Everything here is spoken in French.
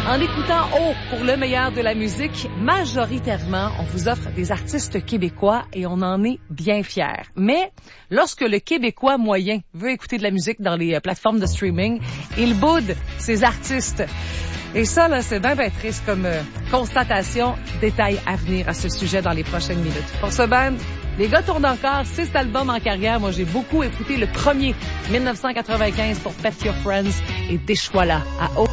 En écoutant pour le meilleur de la musique, majoritairement, on vous offre des artistes québécois et on en est bien fiers. Mais lorsque le Québécois moyen veut écouter de la musique dans les plateformes de streaming, il boude ses artistes. Et ça, là, c'est bien triste comme constatation. Détail à venir à ce sujet dans les prochaines minutes. Pour ce band, les gars tournent encore 6 albums en carrière. Moi, j'ai beaucoup écouté le premier, 1995, pour Pet Your Friends et Déchois-la à